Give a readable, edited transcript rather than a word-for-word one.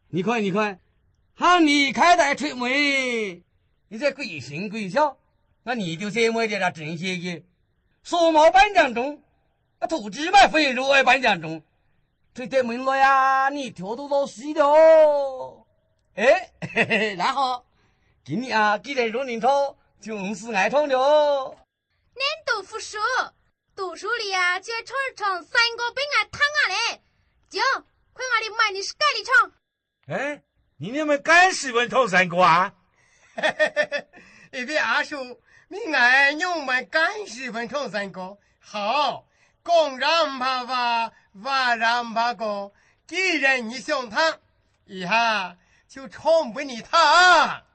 你看，喊你开台出门，你这鬼心鬼笑，那你就这么点正些的，说毛颁奖中，那土鸡嘛肥肉爱颁奖中，推得门了呀，你跳都老死的哦。哎，嘿嘿，那好，今年啊，既然入林超，就是爱唱的哦。 恁都不说，读书里啊，就唱三个兵啊，躺啊嘞，就快我的买你是盖里唱。 哎，你们赶时分唱三个啊？ 一边阿叔，你爱用买赶时分唱三个，好，公让怕话，话让怕讲，既然你想他，以下就唱不你他。